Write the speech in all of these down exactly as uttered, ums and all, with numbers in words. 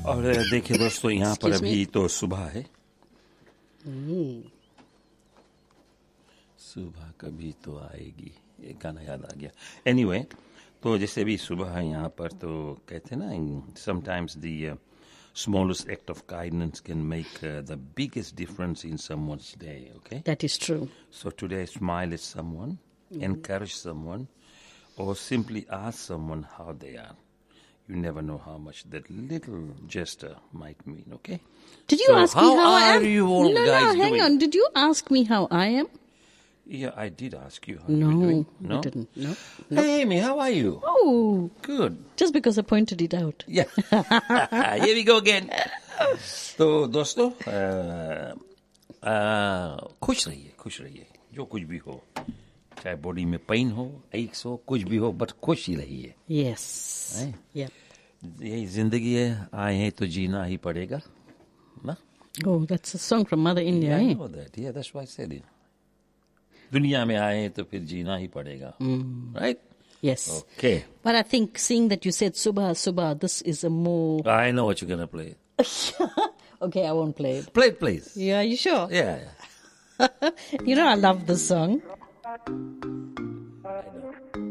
और देखिए दोस्तों, यहाँ पर Excuse me? अभी तो सुबह है. सुबह कभी तो आएगी, ये गाना याद आ गया. एनीवे anyway, तो जैसे भी सुबह है यहाँ पर, तो कहते हैं ना, sometimes the smallest act of kindness can make uh, the biggest difference in someone's day. Okay, That is true. so today smile at someone, mm-hmm. encourage someone, or simply ask someone how they are. You never know how much that little gesture might mean. Okay, Did you so ask how me how I are am? you all no, guys no, hang doing? on. Did you ask me how I am? Yeah, I did ask you how No, you're doing. No, you didn't. No. Hey, Amy, how are you? Oh, Good. just because I pointed it out. Yeah. Here we go again. तो दोस्तों, आ, आ, खुश रहिए, खुश रहिए, जो कुछ भी हो, चाहे बॉडी में पेन हो, एक्स हो, कुछ भी हो, बट खुश ही रहिए. Yes. Right? Yep. यही जिंदगी है, आए हैं तो जीना ही पड़ेगा, ना? Oh, that's a song from Mother India, Yeah, I eh? know that. Yeah, that's why I said it. दुनिया में आए हैं तो फिर जीना ही पड़ेगा, right? Yes. Okay. But I think seeing that you said Subha, Subha, this is a more... I know what you're gonna play. Okay, I won't play it. Play it, please. Yeah, you sure? Yeah. yeah. You know I love this song.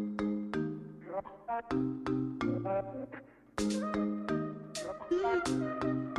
I know.